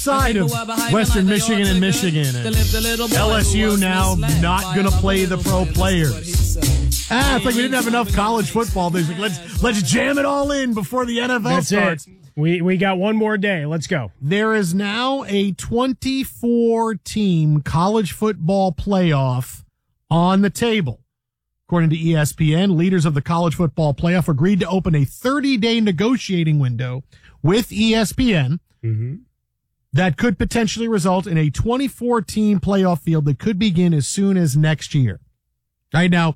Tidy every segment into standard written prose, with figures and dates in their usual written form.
outside of Western Michigan and Michigan. And LSU now not going to play the pro players. It's like we didn't have enough college football this week. Let's jam it all in before the NFL starts. We got one more day. Let's go. There is now a 24-team college football playoff on the table. According to ESPN, leaders of the college football playoff agreed to open a 30-day negotiating window with ESPN that could potentially result in a 24-team playoff field that could begin as soon as next year. Right now,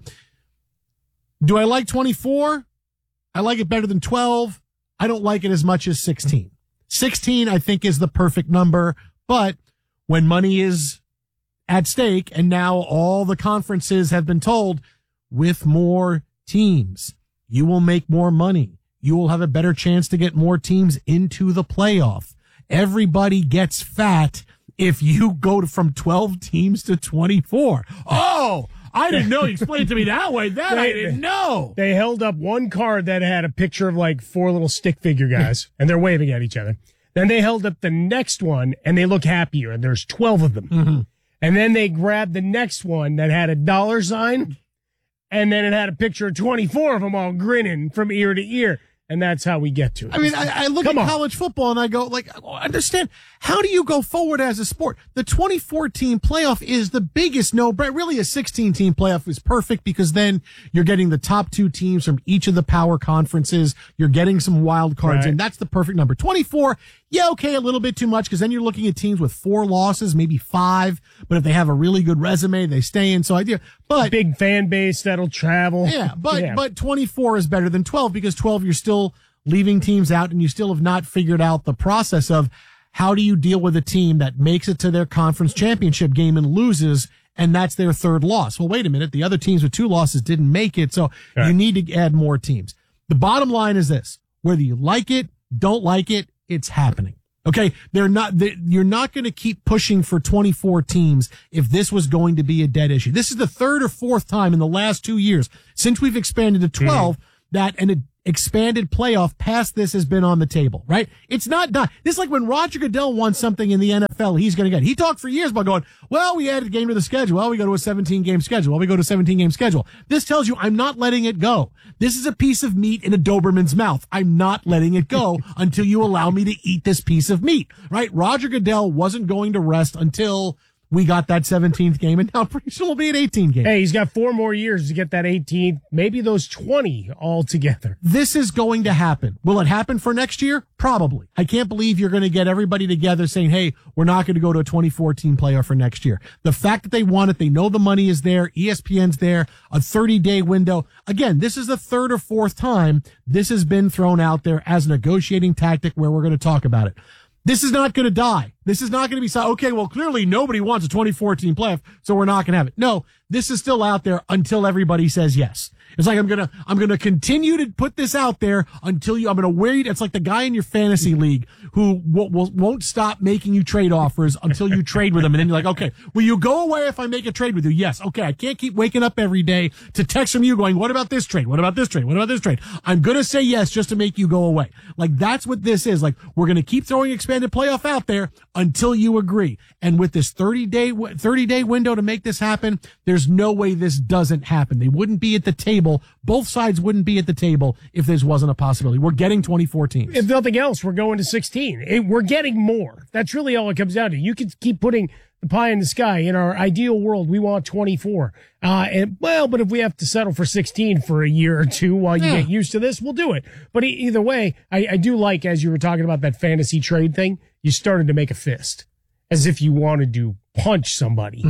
do I like 24? I like it better than 12. I don't like it as much as 16. 16, I think, is the perfect number, but when money is at stake and now all the conferences have been told, with more teams, you will make more money. You will have a better chance to get more teams into the playoff. Everybody gets fat if you go from 12 teams to 24. Oh, I didn't know. You explained it to me that way. I didn't know. They held up one card that had a picture of like 4 little stick figure guys, and they're waving at each other. Then they held up the next one, and they look happier, and there's 12 of them. Mm-hmm. And then they grabbed the next one that had a dollar sign, and then it had a picture of 24 of them all grinning from ear to ear. And that's how we get to it. I mean, I look at college football and I go, like, understand, how do you go forward as a sport? The 2014 playoff is the biggest really a 16-team playoff is perfect because then you're getting the top 2 teams from each of the power conferences. You're getting some wild cards, and that's the perfect number. 24, yeah, okay, a little bit too much because then you're looking at teams with 4 losses, maybe 5. But if they have a really good resume, they stay in. So but big fan base that'll travel. Yeah, but 24 is better than 12 because 12 you're still leaving teams out and you still have not figured out the process of how do you deal with a team that makes it to their conference championship game and loses, and that's their 3rd loss. Well, wait a minute. The other teams with 2 losses didn't make it, so you need to add more teams. The bottom line is this. Whether you like it, don't like it, it's happening. Okay? You're not going to keep pushing for 24 teams if this was going to be a dead issue. This is the 3rd or 4th time in the last 2 years since we've expanded to 12 that an expanded playoff past this has been on the table, right? It's not done. This is like when Roger Goodell wants something in the NFL he's going to get. He talked for years about going, well, we added a game to the schedule. Well, we go to a 17-game schedule. Well, we go to a 17-game schedule. This tells you I'm not letting it go. This is a piece of meat in a Doberman's mouth. I'm not letting it go until you allow me to eat this piece of meat, right? Roger Goodell wasn't going to rest until we got that 17th game, and now pretty soon it'll be an 18 game. Hey, he's got 4 more years to get that 18th, maybe those 20 all together. This is going to happen. Will it happen for next year? Probably. I can't believe you're going to get everybody together saying, hey, we're not going to go to a 24-team playoff for next year. The fact that they want it, they know the money is there, ESPN's there, a 30-day window. Again, this is the 3rd or 4th time this has been thrown out there as a negotiating tactic where we're going to talk about it. This is not going to die. This is not going to be, okay, well, clearly nobody wants a 24-team playoff, so we're not going to have it. No, this is still out there until everybody says yes. It's like I'm gonna continue to put this out there until I'm gonna wear you. It's like the guy in your fantasy league who won't stop making you trade offers until you trade with him. And then you're like, okay, will you go away if I make a trade with you? Yes. Okay. I can't keep waking up every day to text from you going, what about this trade? What about this trade? What about this trade? I'm gonna say yes just to make you go away. Like that's what this is. Like we're gonna keep throwing expanded playoff out there until you agree. And with this 30-day window to make this happen, there's no way this doesn't happen. They wouldn't be at the table. Both sides wouldn't be at the table if this wasn't a possibility. We're getting 24 teams. If nothing else, we're going to 16. We're getting more. That's really all it comes down to. You could keep putting the pie in the sky. In our ideal world, we want 24. But if we have to settle for 16 for a year or two while you get used to this, we'll do it. But either way, I do like, as you were talking about that fantasy trade thing, you started to make a fist as if you wanted to punch somebody.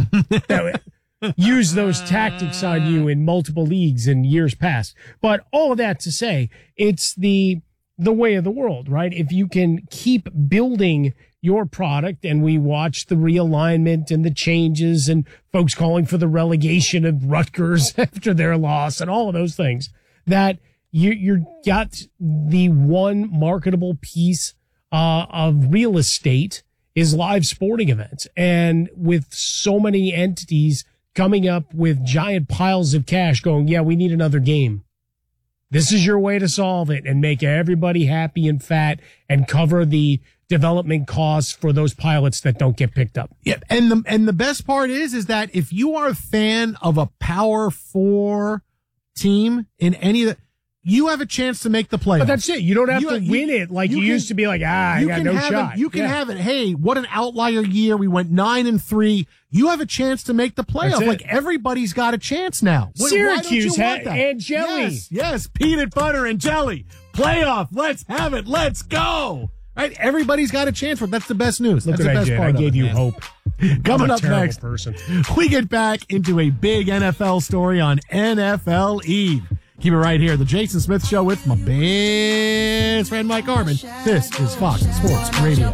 Use those tactics on you in multiple leagues in years past. But all of that to say, it's the way of the world, right? If you can keep building your product, and we watch the realignment and the changes and folks calling for the relegation of Rutgers after their loss and all of those things, that you got the one marketable piece of real estate is live sporting events. And with so many entities coming up with giant piles of cash going, yeah, we need another game. This is your way to solve it and make everybody happy and fat and cover the development costs for those pilots that don't get picked up. Yeah, and the best part is that if you are a fan of a Power 4 team in any of the, you have a chance to make the playoffs. But that's it. You don't have to win it like you used to be like, I got no shot. You can have it. Hey, what an outlier year. We went 9-3. You have a chance to make the playoff. Like everybody's got a chance now. Syracuse and jelly. Yes, peanut butter and jelly. Playoff. Let's have it. Let's go. Right? Everybody's got a chance for it. That's the best news. Look That's what the best I did. part I gave you man. hope. Coming up next, person. We get back into a big NFL story on NFL Eve. Keep it right here. The Jason Smith Show with my best friend Mike Garvin. This is Fox Sports Radio.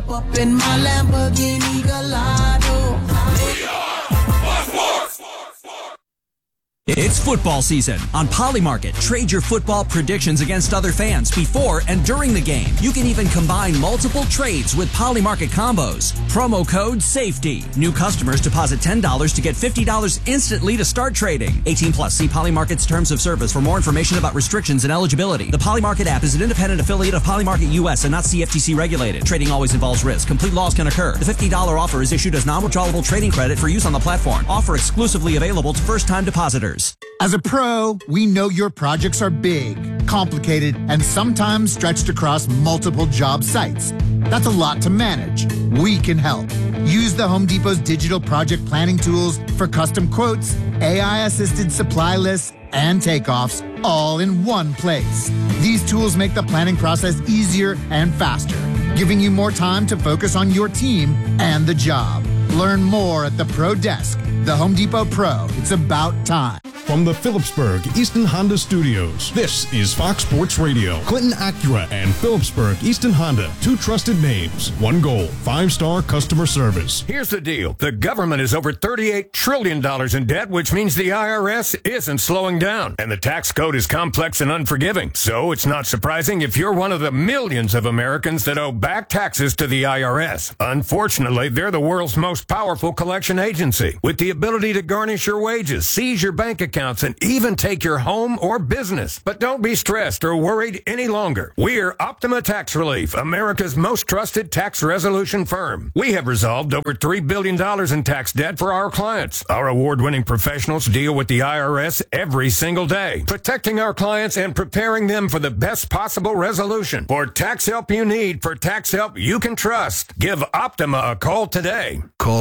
It's football season. On Polymarket, trade your football predictions against other fans before and during the game. You can even combine multiple trades with Polymarket combos. Promo code SAFETY. New customers deposit $10 to get $50 instantly to start trading. 18 plus. See Polymarket's terms of service for more information about restrictions and eligibility. The Polymarket app is an independent affiliate of Polymarket US and not CFTC regulated. Trading always involves risk. Complete loss can occur. The $50 offer is issued as non-withdrawable trading credit for use on the platform. Offer exclusively available to first-time depositors. As a pro, we know your projects are big, complicated, and sometimes stretched across multiple job sites. That's a lot to manage. We can help. Use the Home Depot's digital project planning tools for custom quotes, AI-assisted supply lists, and takeoffs all in one place. These tools make the planning process easier and faster, giving you more time to focus on your team and the job. Learn more at the Pro Desk. The Home Depot Pro. It's about time. From the Phillipsburg Easton Honda Studios, this is Fox Sports Radio. Clinton Acura and Phillipsburg Easton Honda, two trusted names, one goal, 5-star customer service. Here's the deal. The government is over $38 trillion in debt, which means the IRS isn't slowing down. And the tax code is complex and unforgiving. So it's not surprising if you're one of the millions of Americans that owe back taxes to the IRS. Unfortunately, they're the world's most powerful collection agency, with the ability to garnish your wages, seize your bank accounts, and even take your home or business. But don't be stressed or worried any longer. We're Optima Tax Relief, America's most trusted tax resolution firm. We have resolved over $3 billion in tax debt for our clients. Our award-winning professionals deal with the IRS every single day, protecting our clients and preparing them for the best possible resolution. For tax help you need, for tax help you can trust, give Optima a call today. Call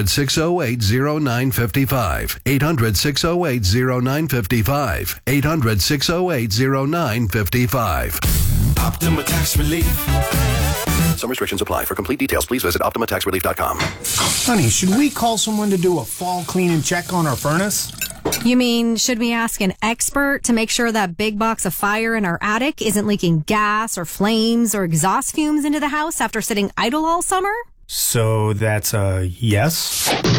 800-608-0955. 800-608-0955. 800-608-0955. Optima Tax Relief. Some restrictions apply. For complete details, please visit OptimaTaxRelief.com. Honey, should we call someone to do a fall clean and check on our furnace? You mean, should we ask an expert to make sure that big box of fire in our attic isn't leaking gas or flames or exhaust fumes into the house after sitting idle all summer? So that's a yes?